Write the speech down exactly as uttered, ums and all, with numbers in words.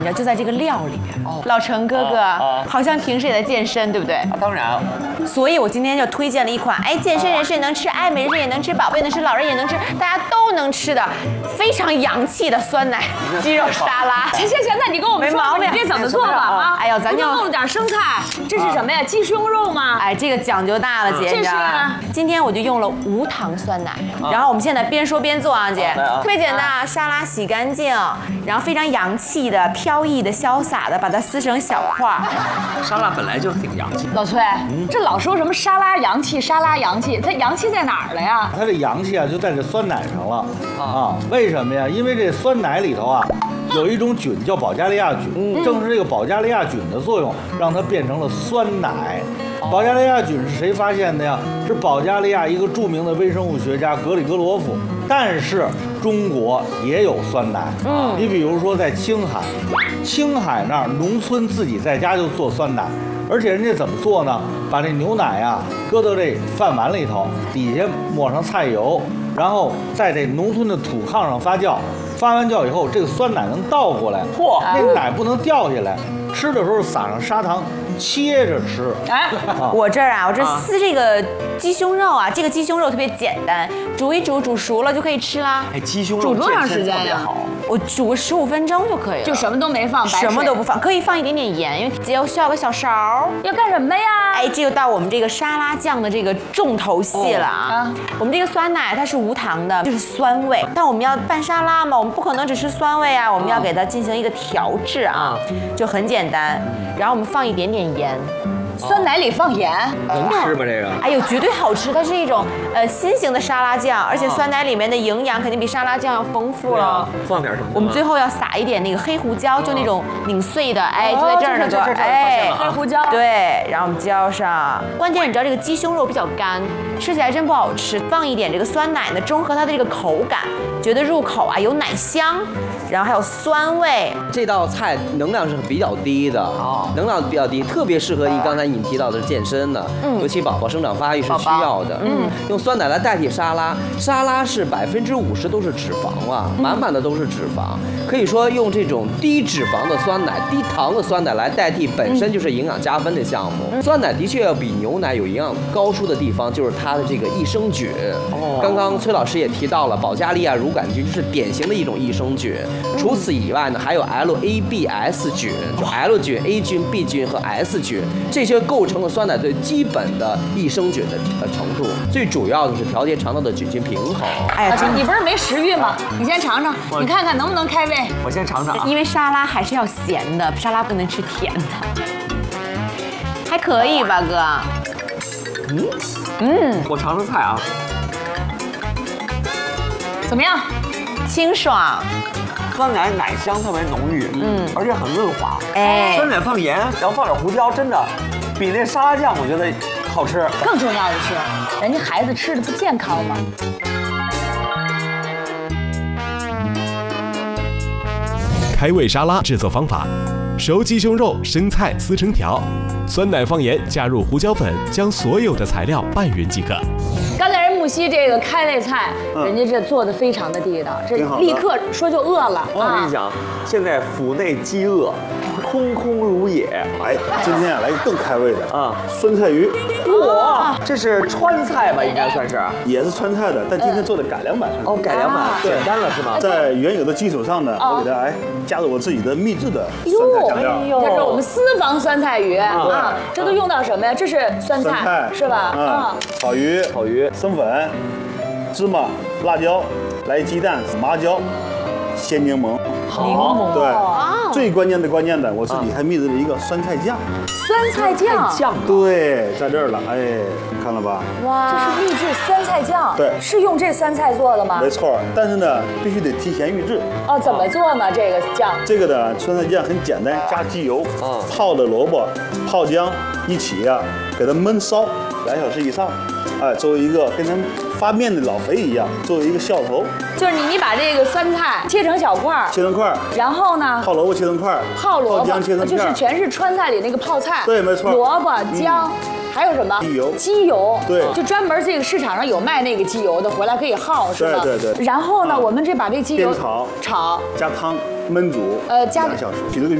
你知道就在这个料里边。哦，老陈哥哥、啊啊、好像平时也在健身，对不对？ 啊，当然。 所以我今天就推荐了一款，哎，健身人士也能吃，爱美人士也能吃，宝贝能吃，老人也能吃，大家都能吃的，非常洋气的酸奶鸡肉沙拉。 行行行，那你跟我们说，你这怎么做吧？啊， 哎呦，咱就弄了点生菜，这是什么呀？鸡胸肉吗？ 哎，这个讲究大了，姐， 这是。 今天我就用了无糖酸奶，然后我们现在边说边做啊，姐，特别简单，沙拉洗干净，然后非常洋气的、飘逸的、潇洒的，把它撕成小块。 沙拉本来就挺洋气。 老崔，嗯、这老说什么沙拉洋气，沙拉洋气，它洋气在哪儿了呀？ 它这洋气啊，就在这酸奶上了啊！为什么呀？因为这酸奶里头啊，有一种菌叫保加利亚菌，嗯、正是这个保加利亚菌的作用，让它变成了酸奶。保加利亚菌是谁发现的呀？是保加利亚一个著名的微生物学家格里戈罗夫。但是中国也有酸奶，嗯，你比如说在青海，青海那儿农村自己在家就做酸奶，而且人家怎么做呢？把这牛奶啊搁到这饭碗里头，底下抹上菜油，然后在这农村的土炕上发酵，发完酵以后，这个酸奶能倒过来，嚯，那个奶不能掉下来。吃的时候撒上砂糖，切着吃。哎， 我这儿啊，我这撕这个鸡胸肉啊，这个鸡胸肉特别简单，煮一煮，煮熟了就可以吃啦。 哎，鸡胸肉煮多长时间呀？ 我煮个十五分钟就可以了， 就什么都没放，白水什么都不放，可以放一点点盐，因为姐需要个小勺。 要干什么呀？ 哎，这就到我们这个沙拉酱的这个重头戏了啊！哦、我们这个酸奶它是无糖的，就是酸味，但我们要拌沙拉嘛，我们不可能只吃酸味啊，我们要给它进行一个调制啊，就很简单。然后我们放一点点盐。 酸奶里放盐， 能吃吗？这个？ 哎呦，绝对好吃！它是一种呃新型的沙拉酱，而且酸奶里面的营养肯定比沙拉酱要丰富了。 放点什么？ 我们最后要撒一点那个黑胡椒，就那种拧碎的，哎，就在这儿呢，哥，哎， 黑胡椒。 对，然后我们浇上。关键你知道这个鸡胸肉比较干，吃起来真不好吃。放一点这个酸奶呢，中和它的这个口感，觉得入口啊有奶香，然后还有酸味。 这道菜能量是比较低的，能量比较低，特别适合你刚才你提到的是健身的，嗯，尤其宝宝生长发育是需要的，嗯，用酸奶来代替沙拉，沙拉是百分之五十都是脂肪啊，满满的都是脂肪，可以说用这种低脂肪的酸奶、低糖的酸奶来代替，本身就是营养加分的项目。酸奶的确要比牛奶有营养高出的地方，就是它的这个益生菌。哦，刚刚崔老师也提到了保加利亚乳杆菌，就是典型的一种益生菌。除此以外呢，还有 L A B S 菌，就 L 菌、A 菌、B 菌和 S 菌，这些构成了酸奶最基本的益生菌的程度。最主要的是调节肠道的菌群平衡。 哎呀，你不是没食欲吗？你先尝尝，你看看能不能开胃。 我先尝尝啊， 因为沙拉还是要咸的，沙拉不能吃甜的。还可以吧，哥？ 嗯嗯，我尝尝菜啊。 怎么样？ 清爽。 酸奶奶香特别浓郁，嗯，而且很润滑。 哎， 酸奶放盐，然后放点胡椒，真的比那沙拉酱我觉得好吃。 更重要的是，人家孩子吃的不健康吗？ 开胃沙拉制作方法：熟鸡胸肉、生菜撕成条，酸奶放盐，加入胡椒粉，将所有的材料拌匀即可。 刚才人木西这个开胃菜，嗯、人家这做的非常的地道，这立刻说就饿了。 我跟你讲，现在腹内饥饿，空空如也。 哎，今天啊来个更开胃的啊，酸菜鱼。 哇，这是川菜吧？应该算是， 也是川菜的，但今天做的改良版。 哦，改良版，简单了是吗？ 在原有的基础上呢，我给它哎加入我自己的秘制的酸菜酱料。 这是我们私房酸菜鱼啊，这都用到什么呀？这是酸菜是吧？ 啊，草鱼、 草鱼、 生粉、芝麻、辣椒、来鸡蛋、麻椒、鲜柠檬。 柠檬对，最关键的关键的，我自己还秘制了一个酸菜酱。 酸菜酱酱对，在这儿了，哎，看了吧？ 哇，这是秘制酸菜酱， 对， 是用这酸菜做的吗？ 没错，但是呢，必须得提前预制。 哦，怎么做呢？这个酱？ 这个的酸菜酱很简单，加鸡油，泡的萝卜、泡姜一起呀，给它焖烧两小时以上，哎，作为一个跟它发面的老肥一样，作为一个笑头。 就是你你把这个酸菜切成小块儿， 切成块儿， 然后呢， 泡萝卜切成块儿， 泡萝卜姜切成片就是全是川菜里那个泡菜， 对，没错， 萝卜、姜。还有什么？ 鸡油， 鸡油， 对， 就专门这个市场上有卖那个鸡油的，回来可以耗，是吧？ 对对对。 然后呢，我们这把这鸡油煸炒， 炒， 加汤焖煮， 呃，加两小时，取这个